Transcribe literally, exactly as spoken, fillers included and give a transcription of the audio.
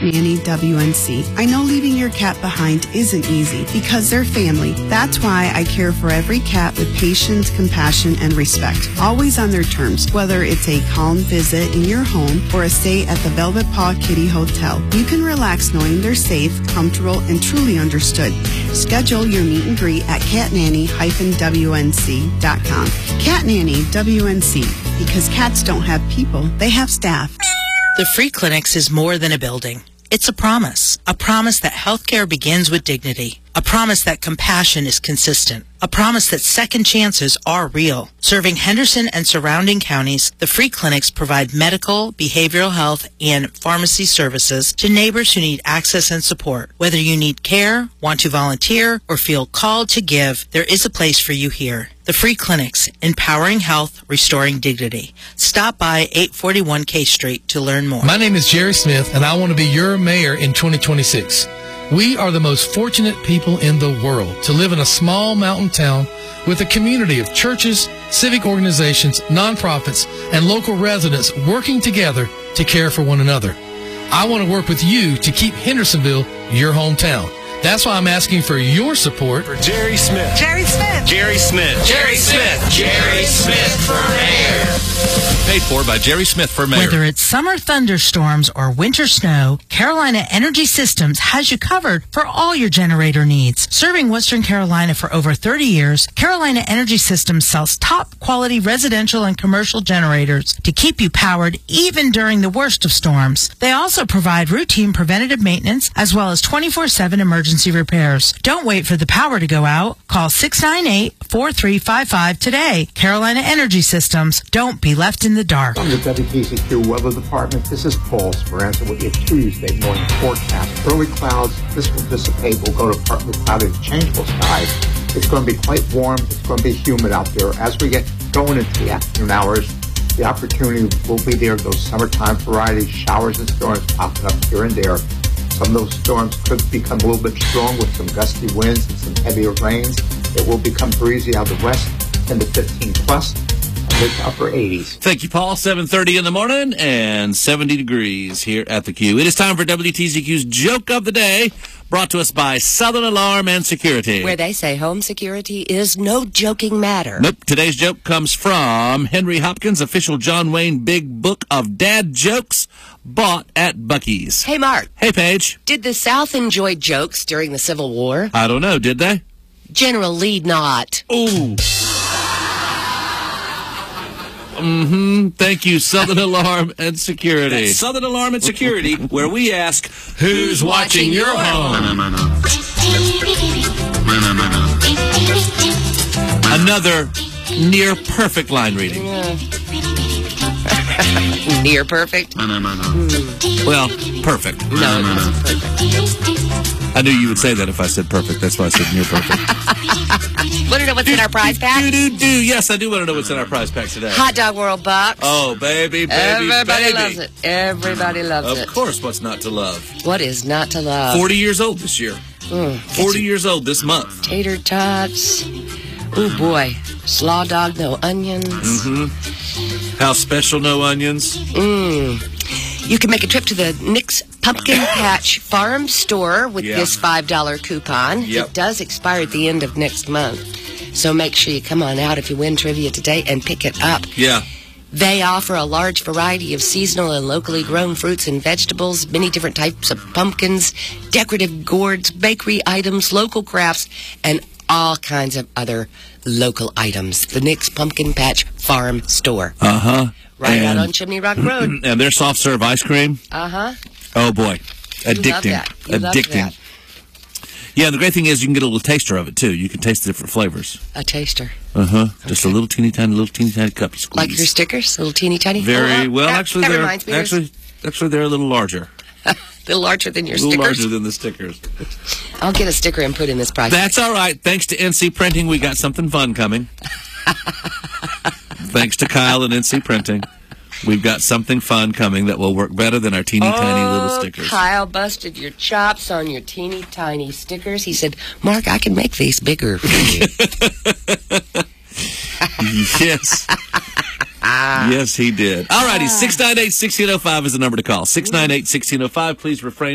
Nanny W N C. I know leaving your cat behind isn't easy because they're family. That's why I care for every cat with patience, compassion, and respect. Always on their terms, whether it's a calm visit in your home or a stay at the Velvet Paw Kitty Hotel. You can relax knowing they're safe, comfortable, and truly understood. Schedule your meet and greet at cat nanny dash W N C dot com. Cat Nanny W N C, because cats don't have people, they have staff. The Free Clinics is more than a building. It's a promise. A promise that healthcare begins with dignity. A promise that compassion is consistent. A promise that second chances are real. Serving Henderson and surrounding counties, the Free Clinics provide medical, behavioral health, and pharmacy services to neighbors who need access and support. Whether you need care, want to volunteer, or feel called to give, there is a place for you here. The Free Clinics, empowering health, restoring dignity. Stop by eight forty-one K Street to learn more. My name is Jerry Smith, and I want to be your mayor in twenty twenty-six. We are the most fortunate people in the world to live in a small mountain town with a community of churches, civic organizations, nonprofits, and local residents working together to care for one another. I want to work with you to keep Hendersonville your hometown. That's why I'm asking for your support for Jerry Smith. Jerry Smith. Jerry Smith. Jerry Smith. Jerry Smith for mayor. Paid for by Jerry Smith for mayor. Whether it's summer thunderstorms or winter snow, Carolina Energy Systems has you covered for all your generator needs. Serving Western Carolina for over thirty years, Carolina Energy Systems sells top quality residential and commercial generators to keep you powered even during the worst of storms. They also provide routine preventative maintenance as well as twenty-four seven emergency repairs. Don't wait for the power to go out. Call six nine eight, four three five five today. Carolina Energy Systems. Don't be left in the dark. From the W T C Q Weather Department, this is Paul Speranza with your Tuesday morning forecast. Early clouds, this will dissipate. We'll go to partly cloudy to changeable skies. It's going to be quite warm. It's going to be humid out there. As we get going into the afternoon hours, the opportunity will be there. Those summertime variety showers and storms popping up here and there. Some of those storms could become a little bit strong with some gusty winds and some heavier rains. It will become breezy out of the west, ten to fifteen plus. Mid to upper eighties. Thank you, Paul. seven thirty in the morning and seventy degrees here at the Q. It is time for W T C Q's Joke of the Day, brought to us by Southern Alarm and Security. Where they say home security is no joking matter. Nope. Today's joke comes from Henry Hopkins, official John Wayne Big Book of Dad Jokes, bought at Buc-ee's. Hey, Mark. Hey, Paige. Did the South enjoy jokes during the Civil War? I don't know. Did they? General Lee not. Ooh. Mm-hmm. Thank you, Southern Alarm and Security. That's Southern Alarm and Security, where we ask, who's watching your home? Another near perfect line reading. Near perfect? Well, perfect. No, it wasn't perfect. I knew you would say that if I said perfect. That's why I said near perfect. Want to know what's in our prize pack? Do, do, do. Yes, I do want to know what's in our prize pack today. Hot Dog World Box. Oh, baby, baby, Everybody baby. loves it. Everybody loves of it. Of course, what's not to love? What is not to love? forty years old this year. Mm, forty years old this month. Tater tots. Oh, boy. Slaw dog, no onions. Mm-hmm. How special, no onions. Mmm. You can make a trip to the Nick's Pumpkin Patch Farm store with yeah. this five dollar coupon. Yep. It does expire at the end of next month. So make sure you come on out if you win trivia today and pick it up. Yeah. They offer a large variety of seasonal and locally grown fruits and vegetables, many different types of pumpkins, decorative gourds, bakery items, local crafts, and all kinds of other local items. The Nick's Pumpkin Patch Farm store. Uh-huh. Right and, out on Chimney Rock Road. And their soft serve ice cream. Uh-huh. Oh, boy. Addicting. Love that. You love Addicting. that. Yeah, the great thing is you can get a little taster of it, too. You can taste the different flavors. A taster. Uh-huh. Okay. Just a little teeny tiny, little teeny tiny cup you squeeze. Like your stickers? Little teeny tiny? Very oh, well. that, actually, that they're reminds me actually, actually they're a little larger. A little larger than your stickers? A little stickers? larger than the stickers. I'll get a sticker and put in this price. That's all right. Thanks to N C Printing, we got something fun coming. Thanks to Kyle and N C Printing, we've got something fun coming that will work better than our teeny oh, tiny little stickers. Kyle busted your chops on your teeny tiny stickers. He said, Mark, I can make these bigger for you. Yes. Yes, he did. All righty, six nine eight, one six zero five is the number to call. six nine eight, one six zero five. Please refrain